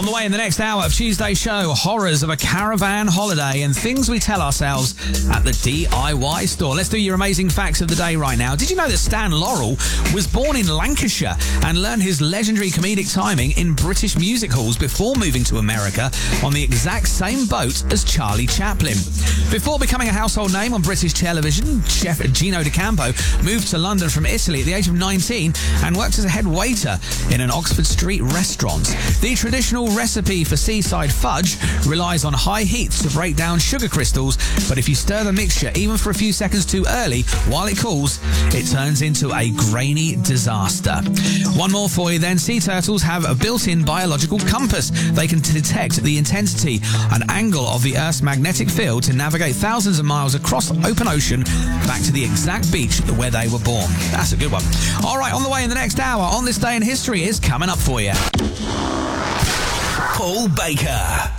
On the way in the next hour of Tuesday's show, horrors of a caravan holiday and things we tell ourselves at the DIY store. Let's do your amazing facts of the day right now. Did you know that Stan Laurel was born in Lancashire and learned his legendary comedic timing in British music halls before moving to America on the exact same boat as Charlie Chaplin? Before becoming a household name on British television, chef Gino D'Acampo moved to London from Italy at the age of 19 and worked as a head waiter in an Oxford Street restaurant. The traditional recipe for seaside fudge relies on high heat to break down sugar crystals, but if you stir the mixture even for a few seconds too early while it cools, it turns into a grainy disaster. One more for you then. Sea turtles have a built-in biological compass. They can detect the intensity and angle of the Earth's magnetic field to navigate thousands of miles across open ocean back to the exact beach where they were born. That's a good one. All right, on the way in the next hour, On This Day in History is coming up for you. Paul Baker.